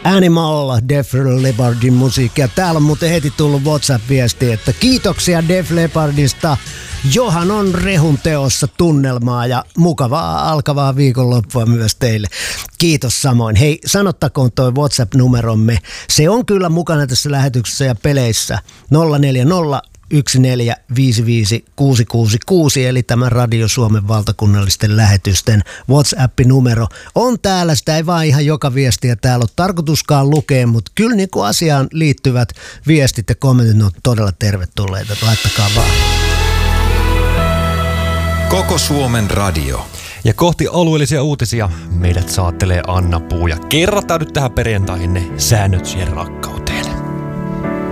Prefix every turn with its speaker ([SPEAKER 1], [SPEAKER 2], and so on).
[SPEAKER 1] Animal, Def Leppardin musiikkia. Täällä on muuten heti tullut WhatsApp-viesti, että kiitoksia Def Leppardista. Johan on rehun teossa tunnelmaa ja mukavaa alkavaa viikonloppua myös teille. Kiitos samoin. Hei, sanottakoon toi WhatsApp-numeromme. Se on kyllä mukana tässä lähetyksessä ja peleissä 040 1455666, eli tämä Radio Suomen valtakunnallisten lähetysten WhatsApp-numero on täällä. Sitä ei vaan ihan joka viestiä täällä ole tarkoituskaan lukea, mutta kyllä niin kuin asiaan liittyvät viestit ja kommentit on todella tervetulleita. Laittakaa vaan.
[SPEAKER 2] Koko Suomen radio.
[SPEAKER 3] Ja kohti alueellisia uutisia meidät saattelee Anna Puu. Ja kerrataan nyt tähän perjantaihin ne säännöt siihen rakkauteen.